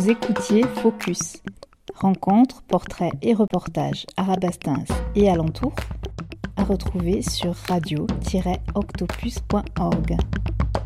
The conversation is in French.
Vous écoutiez Focus. Rencontres, portraits et reportages à Rabastens et alentours, à retrouver sur radio-octopus.org.